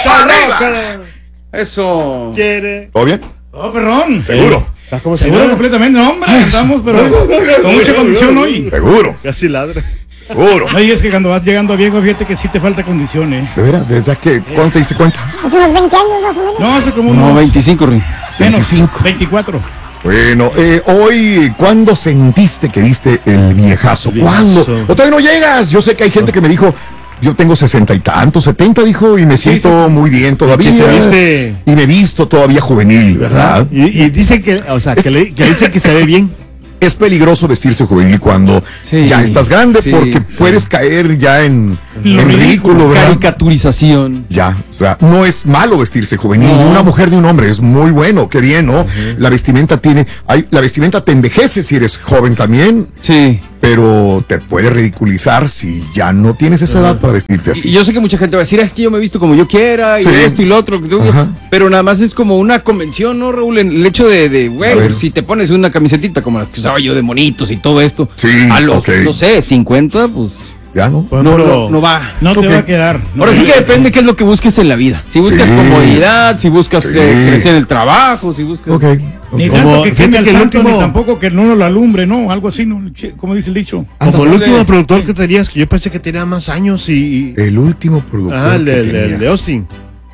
¡Arriba! Eso. ¿Todo bien? Oh, perrón. ¿Seguro? ¿Estás como seguro completamente? No, hombre, estamos, pero con mucha condición hoy. ¿Seguro? Casi ladra. ¿Seguro? No digas que cuando vas llegando a viejo, fíjate que sí te falta condición, ¿De veras? ¿Desde que cuándo te diste cuenta? Hace unos 20 años más o menos. No, hace como No, unos 25, Rin. menos, 25. 24. Bueno, hoy, ¿cuándo sentiste que diste el viejazo? ¿Cuándo? ¿O todavía no llegas? Yo sé que hay gente que me dijo, yo tengo 60 y tantos, 70, dijo, y me siento muy bien todavía. Y me he visto todavía juvenil, ¿verdad? Y dicen que, o sea, que dicen que se ve bien. Es peligroso vestirse juvenil cuando ya estás grande, porque puedes caer ya en ridículo, ¿verdad? Caricaturización. Ya, o sea, no es malo vestirse juvenil, de una mujer, de un hombre, es muy bueno, qué bien, ¿no? La vestimenta la vestimenta te envejece si eres joven también. Sí. Pero te puede ridiculizar si ya no tienes esa edad para vestirte así. Y yo sé que mucha gente va a decir, es que yo me he visto como yo quiera, y esto y lo otro. Pero nada más es como una convención, ¿no, Raúl? El hecho güey, si te pones una camisetita como las que usaba yo de monitos y todo esto, a los, no sé, 50, pues... Ya no. No va. No te va a quedar. Ahora sí que depende qué es lo que busques en la vida. Si buscas comodidad, si buscas crecer en el trabajo, si buscas... Ni tanto que queme al santo, ni tampoco que no lo alumbre, ¿no? Algo así, ¿no? Como dice el dicho. Como el último productor que tenías, que yo pensé que tenía más años y... El último productor el de Austin.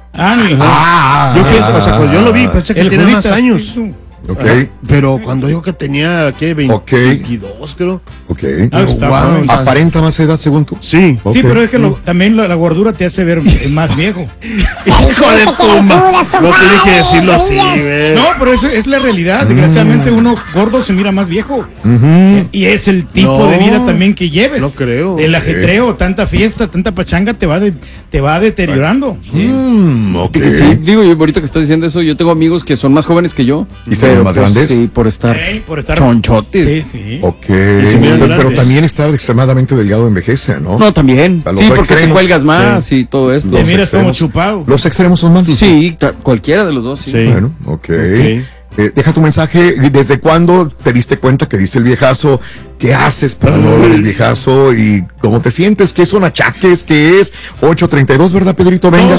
Yo pienso, o sea, pues yo lo vi, pensé que tenía más años. Sí, pero cuando dijo que tenía, ¿qué? 22, creo. ¿Aparenta más edad según tú? Sí. Sí, pero es que también la gordura te hace ver más viejo. Hijo de tumba. No tienes que decirlo así, güey. No, pero eso es la realidad. Desgraciadamente uno gordo se mira más viejo. Y es el tipo de vida también que lleves. No creo. El ajetreo, tanta fiesta, tanta pachanga te va deteriorando. Sí, digo, yo ahorita que estás diciendo eso, yo tengo amigos que son más jóvenes que yo. ¿Y se ven más grandes? Sí, por estar chonchotes. Sí. Pero también estar extremadamente delgado envejece, ¿no? No, también. Sí, porque te cuelgas más y todo esto. Te miras como chupado. Los extremos son malos. Sí, cualquiera de los dos, sí. Bueno, deja tu mensaje. ¿Desde cuándo te diste cuenta que diste el viejazo? ¿Qué haces para no dar el viejazo? ¿Y cómo te sientes? ¿Qué son achaques? ¿Qué es? 832, ¿verdad, Pedrito? Venga.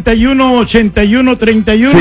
271-8131.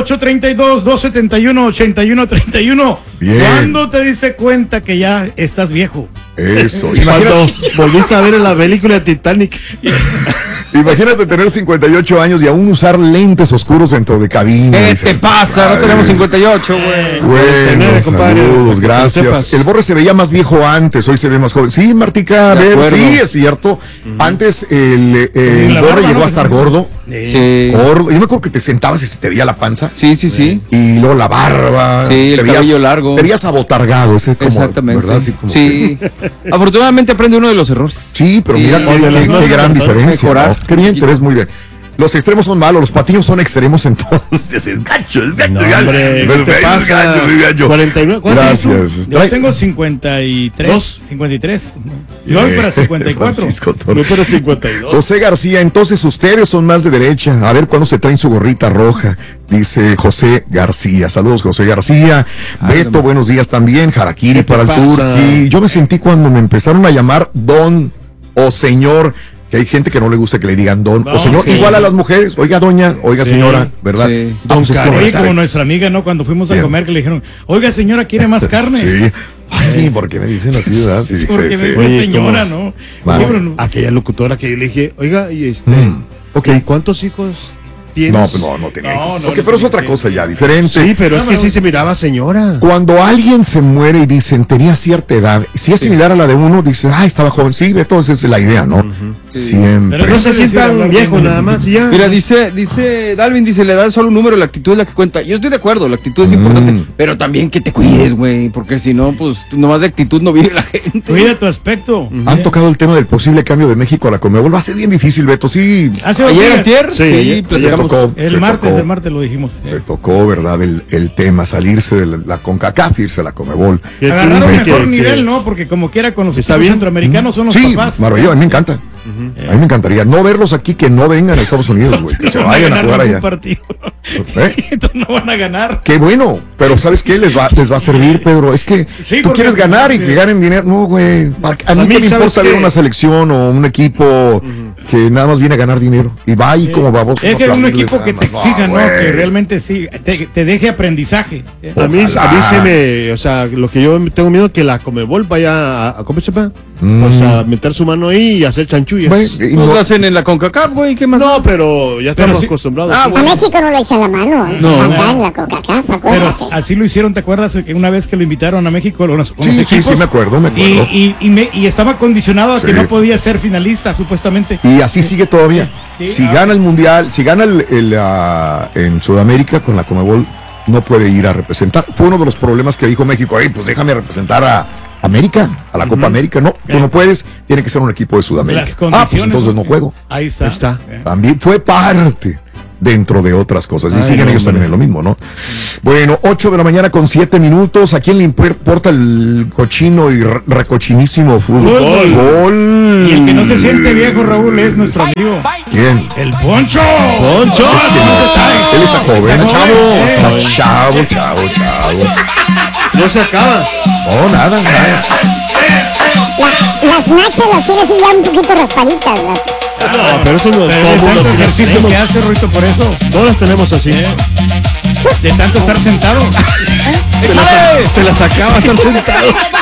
832-271-8131. Bien. ¿Cuándo te diste cuenta que ya estás viejo? Eso. Cuando volviste a ver en la película Titanic. Imagínate tener 58 años y aún usar lentes oscuros dentro de cabina. ¿Qué te pasa? No tenemos 58, güey. Bueno, saludos, gracias. El Borre se veía más viejo antes, hoy se ve más joven. Sí, Martica, a ver, sí, es cierto. Antes el Borre llegó a estar gordo. Sí. Gordo. Yo me acuerdo que te sentabas y se te veía la panza. Sí. Y luego la barba. Sí, el cabello largo. Te veías abotargado, ese como, exactamente. ¿verdad? Así como sí. Afortunadamente aprende uno de los errores. Sí, pero mira qué gran diferencia. Mejorar. ¿No? Qué bien, te ves muy bien. Los extremos son malos, los patinos son extremos entonces. Es gacho. No, hombre, ¿qué te pasa? Gacho. 49, gracias. Yo tengo 53. 53. Yo voy para 54. Yo para 52. José García, entonces ustedes son más de derecha. A ver cuándo se traen su gorrita roja. Dice José García. Saludos, José García. Beto, buenos días también. Harakiri para el Turqui. Yo me sentí cuando me empezaron a llamar don o señor. Que hay gente que no le gusta que le digan don o señor, igual a las mujeres, oiga doña, oiga señora, ¿verdad? Sí. Vamos como nuestra amiga, ¿no? Cuando fuimos a comer que le dijeron, oiga señora, ¿quiere más carne? Sí. Ay, ¿por qué me dicen así, verdad? Sí, porque me dicen señora, ¿no? Aquella locutora que yo le dije, oiga, y ¿cuántos hijos tienes? No tenía hijos. Pero es otra cosa ya, diferente. Sí, pero es que sí se miraba señora. Cuando alguien se muere y dicen, tenía cierta edad, si es similar a la de uno, dicen, estaba joven. Sí, entonces es la idea, ¿no? Siempre. Pero no se sientan viejo nada más y ya. Mira, dice Dalvin, la edad es solo un número, la actitud es la que cuenta. Yo estoy de acuerdo, la actitud es importante, pero también que te cuides, güey, porque si no, pues nomás de actitud no vive la gente. Cuida tu aspecto. Han tocado el tema del posible cambio de México a la Conmebol. Va a ser bien difícil, Beto, sí. Ayer, antier, sí, platicamos. El martes lo dijimos. Se tocó, ¿verdad? El tema, salirse de la CONCACAF, irse a la Conmebol. Agarraron mejor nivel, ¿no? Porque como quiera con los equipos centroamericanos son los papás. Sí, maravilloso, a mí me encanta. A mí me encantaría no verlos aquí, que no vengan a Estados Unidos, güey. Que se vayan a jugar allá. Entonces no van a ganar. Qué bueno, pero ¿sabes qué? Les va a servir, Pedro. Es que tú quieres ganar y que ganen dinero. No, güey. A mí que me importa ver una selección o un equipo que nada más viene a ganar dinero y va ahí como baboso. Es que es un equipo que te exija, ¿no? Que realmente sí, te deje aprendizaje. A mí se me, o sea, lo que yo tengo miedo es que la Conmebol vaya a ¿cómo se llama? O sea, meter su mano ahí y hacer chanchullas. Nos hacen en la CONCACAF, güey, ¿qué más? No, pero ya estamos acostumbrados. A México no le echan la mano. Acá en la CONCACAF, pero así lo hicieron, ¿te acuerdas? Que una vez que lo invitaron a México, sí, me acuerdo. Y estaba condicionado a que no podía ser finalista, supuestamente. Y así sigue todavía. Si gana el Mundial, si gana en Sudamérica con la Conmebol, no puede ir a representar. Fue uno de los problemas que dijo México, pues déjame representar a América, a la Copa América. No, tú no puedes, tiene que ser un equipo de Sudamérica. Pues entonces no juego. Ahí está. También fue parte dentro de otras cosas. Y siguen ellos también en lo mismo, ¿no? Bueno, 8:07 a.m. ¿A quién le importa el cochino y recochinísimo fútbol? Gol. Y el que no se siente viejo, Raúl, es nuestro amigo. ¿Quién? El Poncho. Él está joven, chavo. No se acaba. No, nada. Las nachas las tiene así ya un poquito raspaditas. No, pero eso no es todo el mundo. El ejercicio que hace, Ruito, por eso. Todos las tenemos así. De tanto estar sentado. Te la sacaba estar sentado.